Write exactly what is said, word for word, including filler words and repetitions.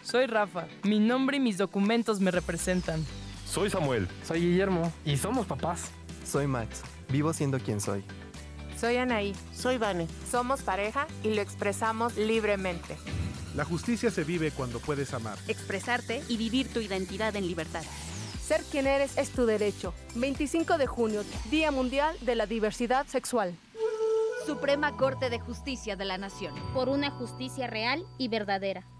Soy Rafa. Mi nombre y mis documentos me representan. Soy Samuel. Soy Guillermo. Y somos papás. Soy Max. Vivo siendo quien soy. Soy Anaí. Soy Vane. Somos pareja y lo expresamos libremente. La justicia se vive cuando puedes amar, expresarte y vivir tu identidad en libertad. Ser quien eres es tu derecho. veinticinco de junio, Día Mundial de la Diversidad Sexual. Suprema Corte de Justicia de la Nación. Por una justicia real y verdadera.